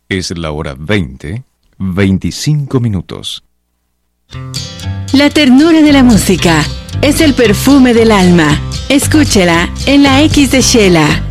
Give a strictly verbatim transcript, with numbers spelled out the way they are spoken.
Es la hora veinte, veinticinco minutos. La ternura de la música es el perfume del alma. Escúchela en la X de Shela.